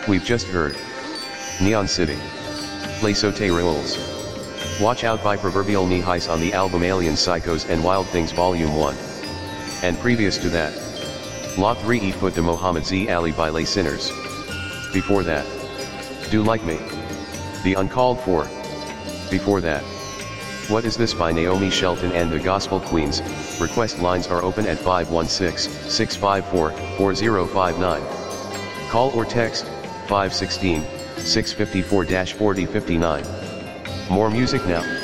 We've just heard Neon City, Les Sauterelles. Watch Out by Proverbial Knee-Highs on the album Alien Psychos and Wild Things Volume 1. And previous to that, La 3 Eat Foot de Mohammed Z Ali by Les Sinners. Before that, Do Like Me, The Uncalled For. Before that, What Is This by Naomi Shelton and the Gospel Queens. Request lines are open at 516-654-4059. Call or text 516-654-4059. More music now.